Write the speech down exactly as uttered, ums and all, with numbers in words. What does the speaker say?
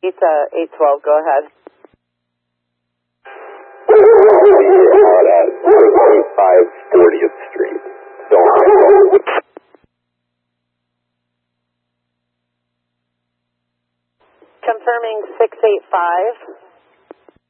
It's uh, eight twelve, go ahead. five fortieth Street. Confirming six eight five.